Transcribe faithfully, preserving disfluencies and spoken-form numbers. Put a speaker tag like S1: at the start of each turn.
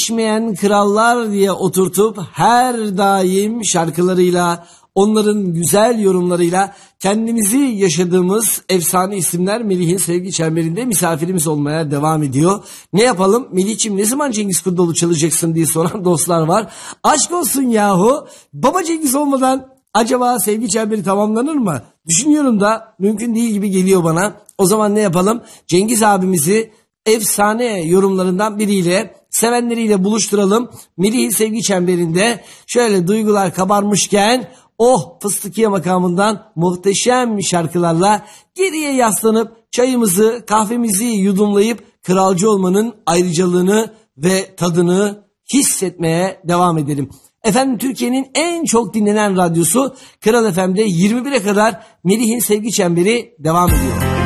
S1: değişmeyen krallar diye oturtup her daim şarkılarıyla, onların güzel yorumlarıyla kendimizi yaşadığımız efsane isimler Melih'in sevgi çemberinde misafirimiz olmaya devam ediyor. Ne yapalım? Melih'ciğim ne zaman Cengiz Kurdoğlu çalacaksın diye soran dostlar var. Aşk olsun yahu. Baba Cengiz olmadan acaba sevgi çemberi tamamlanır mı? Düşünüyorum da mümkün değil gibi geliyor bana. O zaman ne yapalım? Cengiz abimizi efsane yorumlarından biriyle, sevenleriyle buluşturalım. Melih'in sevgi çemberinde şöyle duygular kabarmışken oh Fıstıkiye makamından muhteşem şarkılarla geriye yaslanıp çayımızı, kahvemizi yudumlayıp kralcı olmanın ayrıcalığını ve tadını hissetmeye devam edelim. Efendim Türkiye'nin en çok dinlenen radyosu Kral F M'de yirmi bire kadar Melih'in sevgi çemberi devam ediyor.